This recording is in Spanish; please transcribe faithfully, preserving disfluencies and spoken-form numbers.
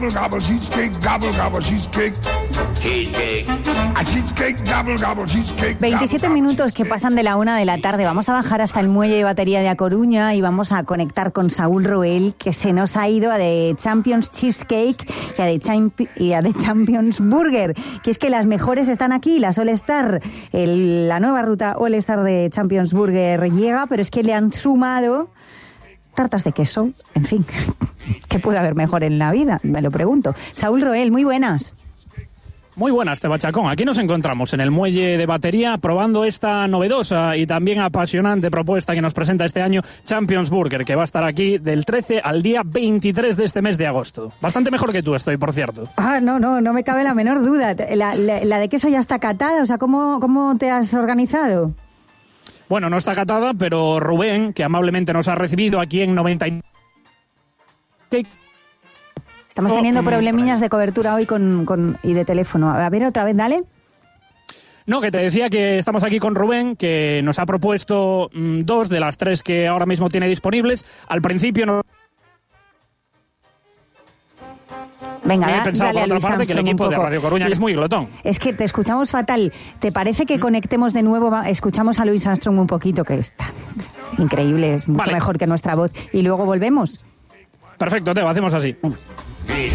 Gobble, cheesecake, gobble, gobble, cheesecake. Cheesecake. A cheesecake, gobble, gobble, cheesecake. veintisiete minutos que pasan de la una de la tarde. Vamos a bajar hasta el muelle de batería de A Coruña y vamos a conectar con Saúl Roel, que se nos ha ido a The Champions Cheesecake y a The, Champ- y a The Champions Burger. Que es que las mejores están aquí, las All Star. El, la nueva ruta All Star de Champions Burger llega, pero es que le han sumado tartas de queso, en fin. ¿Qué puede haber mejor en la vida? Me lo pregunto. Saúl Roel, muy buenas. Muy buenas, Tebachacón. Aquí nos encontramos en el muelle de batería probando esta novedosa y también apasionante propuesta que nos presenta este año Champions Burger, que va a estar aquí del trece al día veintitrés de este mes de agosto. Bastante mejor que tú estoy, por cierto. Ah, no, no, no me cabe la menor duda. La, la, la de queso ya está catada, o sea, ¿cómo, cómo te has organizado? Bueno, no está catada, pero Rubén, que amablemente nos ha recibido aquí en noventa y nueve... Estamos teniendo problemillas de cobertura hoy con, con y de teléfono. A ver, otra vez, dale. No, que te decía que estamos aquí con Rubén, que nos ha propuesto mmm, dos de las tres que ahora mismo tiene disponibles. Al principio no... Venga, he da, pensado dale por otra a Luis parte que el equipo de Radio Coruña es muy glotón. Es que te escuchamos fatal. ¿Te parece que conectemos de nuevo? Escuchamos a Louis Armstrong un poquito, que está increíble, es mucho vale. mejor que nuestra voz. Y luego volvemos. Perfecto, Teo, hacemos así. Venga.